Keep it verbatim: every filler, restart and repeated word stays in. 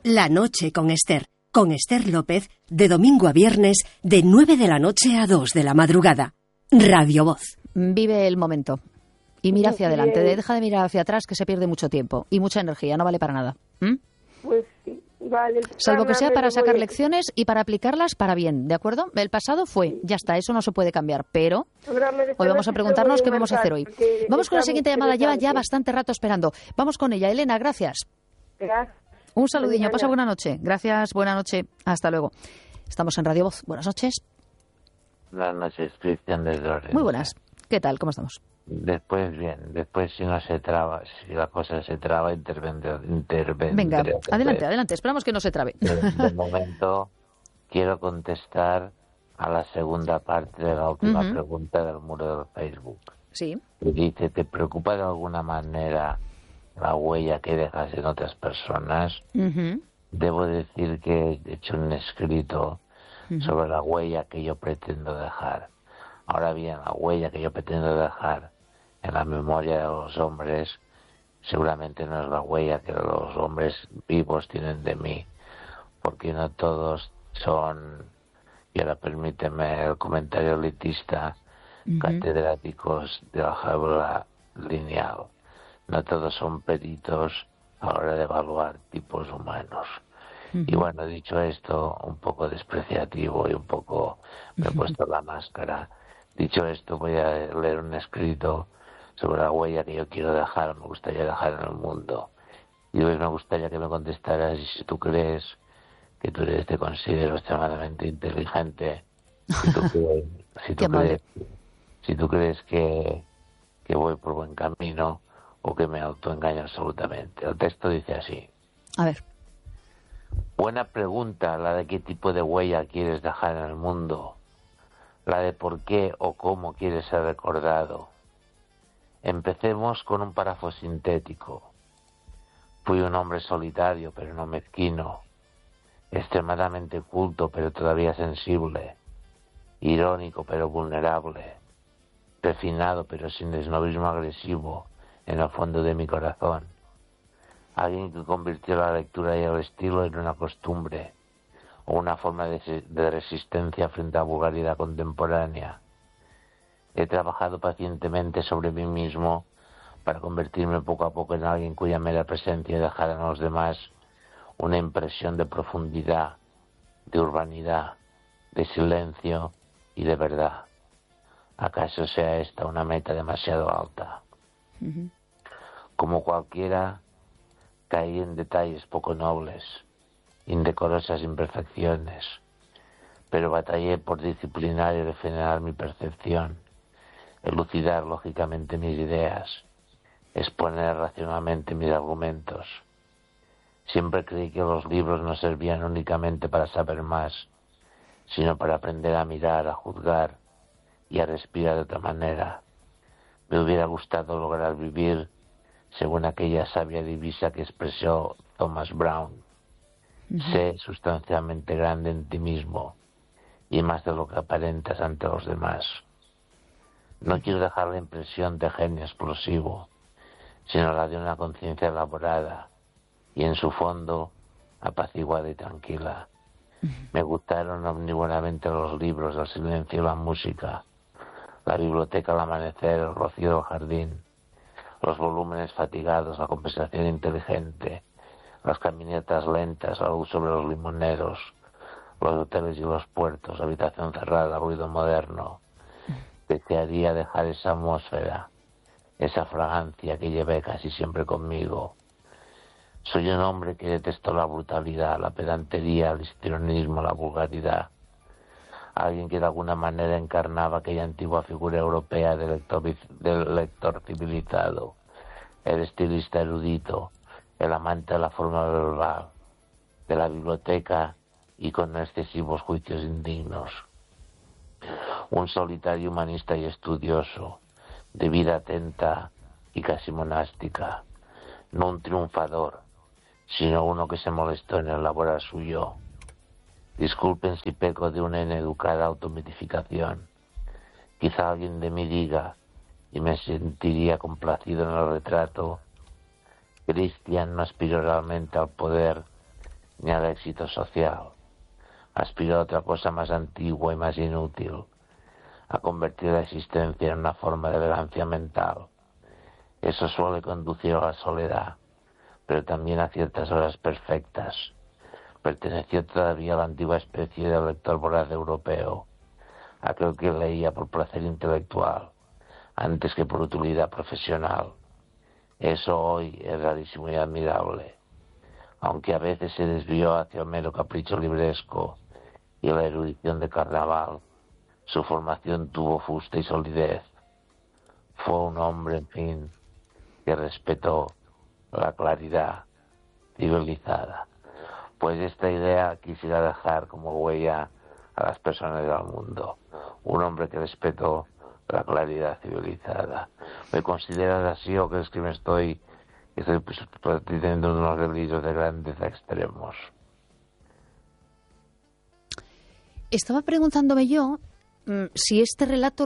La noche con Esther, con Esther López, de domingo a viernes, de nueve de la noche a dos de la madrugada. Radio Voz. Vive el momento y mira hacia adelante. Deja de mirar hacia atrás, que se pierde mucho tiempo y mucha energía, no vale para nada. ¿Mm? Pues sí, vale. Salvo que sea para sacar lecciones y para aplicarlas para bien, ¿de acuerdo? El pasado fue, ya está, eso no se puede cambiar, pero hoy vamos a preguntarnos qué vamos a hacer hoy. Vamos con la siguiente llamada, lleva ya bastante rato esperando. Vamos con ella. Elena, gracias. Gracias. Un saludillo, pasa buena noche. Gracias, buena noche, hasta luego. Estamos en Radio Voz. Buenas noches. Buenas noches, Cristian de Lorenzo. Muy buenas. ¿Qué tal? ¿Cómo estamos? Después, bien. Después, si no se traba, si la cosa se traba, intervendré. intervendré Venga, adelante, adelante. Esperamos que no se trabe. De, de momento, quiero contestar a la segunda parte de la última uh-huh. pregunta del muro de Facebook. Sí. Que dice, ¿te preocupa de alguna manera la huella que dejas en otras personas? Uh-huh. Debo decir que he hecho un escrito uh-huh. sobre la huella que yo pretendo dejar. Ahora bien, la huella que yo pretendo dejar en la memoria de los hombres seguramente no es la huella que los hombres vivos tienen de mí, porque no todos son, y ahora permíteme el comentario elitista, uh-huh. catedráticos de álgebra lineal. No todos son peritos a la hora de evaluar tipos humanos. Uh-huh. Y bueno, dicho esto, un poco despreciativo y un poco me he puesto la máscara. Dicho esto, voy a leer un escrito sobre la huella que yo quiero dejar, me gustaría dejar en el mundo. Y hoy me gustaría que me contestaras si tú crees que tú eres, te considero extremadamente inteligente, si tú crees, si tú crees, si tú crees que, que voy por buen camino o que me autoengaño absolutamente. El texto dice así. A ver. Buena pregunta la de qué tipo de huella quieres dejar en el mundo. La de por qué o cómo quieres ser recordado. Empecemos con un párrafo sintético. Fui un hombre solitario, pero no mezquino, extremadamente culto, pero todavía sensible, irónico, pero vulnerable, refinado, pero sin esnovismo agresivo en el fondo de mi corazón. Alguien que convirtió la lectura y el estilo en una costumbre, o una forma de, de resistencia frente a la vulgaridad contemporánea. He trabajado pacientemente sobre mí mismo para convertirme poco a poco en alguien cuya mera presencia dejara en los demás una impresión de profundidad, de urbanidad, de silencio y de verdad. ¿Acaso sea esta una meta demasiado alta? Uh-huh. Como cualquiera, caí en detalles poco nobles, indecorosas imperfecciones, pero batallé por disciplinar y refinar mi percepción, elucidar lógicamente mis ideas, exponer racionalmente mis argumentos. Siempre creí que los libros no servían únicamente para saber más, sino para aprender a mirar, a juzgar y a respirar de otra manera. Me hubiera gustado lograr vivir según aquella sabia divisa que expresó Thomas Brown. Uh-huh. Sé sustancialmente grande en ti mismo y más de lo que aparentas ante los demás. No quiero dejar la impresión de genio explosivo, sino la de una conciencia elaborada y en su fondo apaciguada y tranquila. Uh-huh. Me gustaron omnívoramente los libros, el silencio y la música, la biblioteca al amanecer, el rocío del jardín, los volúmenes fatigados, la conversación inteligente, las caminatas lentas, la luz sobre los limoneros, los hoteles y los puertos, habitación cerrada, ruido moderno. Desearía dejar esa atmósfera, esa fragancia que llevé casi siempre conmigo. Soy un hombre que detestó la brutalidad, la pedantería, el histrionismo, la vulgaridad. Alguien que de alguna manera encarnaba aquella antigua figura europea del lector, del lector civilizado, el estilista erudito, el amante de la forma verbal, de la biblioteca y con excesivos juicios indignos. Un solitario humanista y estudioso, de vida atenta y casi monástica, no un triunfador, sino uno que se molestó en elaborar su yo. Disculpen si peco de una ineducada automitificación. Quizá alguien de mí diga, y me sentiría complacido en el retrato, Cristian no aspiró realmente al poder, ni al éxito social. Aspiró a otra cosa más antigua y más inútil, a convertir la existencia en una forma de elegancia mental. Eso suele conducir a la soledad, pero también a ciertas horas perfectas. Perteneció todavía a la antigua especie de lector voraz europeo, aquel que leía por placer intelectual, antes que por utilidad profesional. Eso hoy es rarísimo y admirable, aunque a veces se desvió hacia el mero capricho libresco y la erudición de carnaval. Su formación tuvo fuste y solidez. Fue un hombre, en fin, que respetó la claridad civilizada. Pues esta idea quisiera dejar como huella a las personas del mundo. Un hombre que respetó la claridad civilizada. ¿Me consideras así o crees que me estoy, estoy pues, teniendo unos delirios de grandeza extremos? Estaba preguntándome yo mmm, si este relato